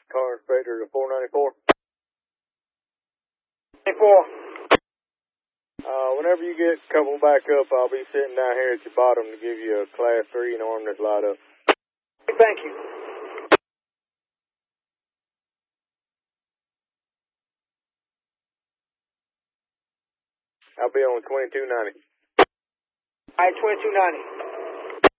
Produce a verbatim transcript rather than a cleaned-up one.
car inspector to four ninety-four. ninety-four. Uh, whenever you get a couple back up, I'll be sitting down here at your bottom to give you a class three and arm this light up. Thank you. I'll be on twenty-two ninety. All right, twenty-two ninety.